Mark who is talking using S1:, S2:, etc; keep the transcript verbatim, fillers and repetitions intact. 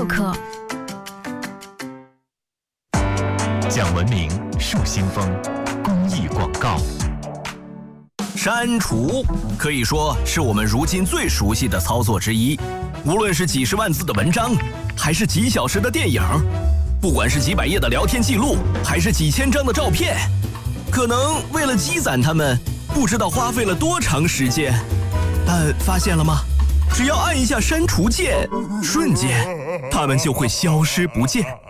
S1: 播客。
S2: 讲文明树新风，公益广告。
S3: 删除可以说是我们如今最熟悉的操作之一，无论是几十万字的文章，还是几小时的电影，不管是几百页的聊天记录，还是几千张的照片，可能为了积攒它们，不知道花费了多长时间。但发现了吗？只要按一下删除键，瞬间它们就会消失不见。